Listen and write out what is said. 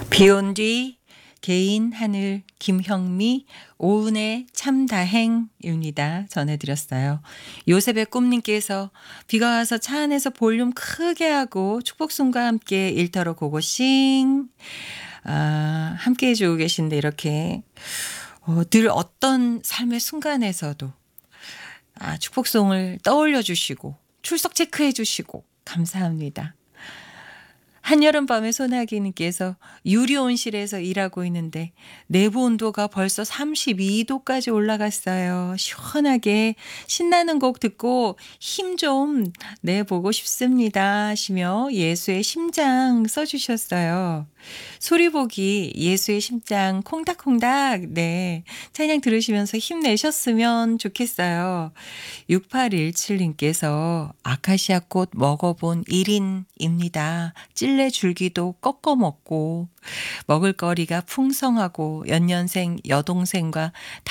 비온 뒤 개인 하늘 김형미 오은의 참다행입니다. 전해드렸어요. 요셉의 꿈님께서 비가 와서 차 안에서 볼륨 크게 하고 축복송과 함께 일터로 고고싱 함께 해주고 계신데 이렇게 늘 어떤 삶의 순간에서도 축복송을 떠올려 주시고 출석 체크해 주시고 감사합니다. 한여름밤의 소나기님께서 유리온실에서 일하고 있는데 내부 온도가 벌써 32도까지 올라갔어요. 시원하게 신나는 곡 듣고 힘 좀 내보고 싶습니다 하시며 예수의 심장 써주셨어요. 소리보기 예수의 심장 콩닥콩닥 네 찬양 들으시면서 힘내셨으면 좋겠어요. 6817님께서 아카시아 꽃 먹어본 1인입니다. 찔레 줄기도 꺾어 먹고 먹을거리가 풍성하고 연년생 여동생과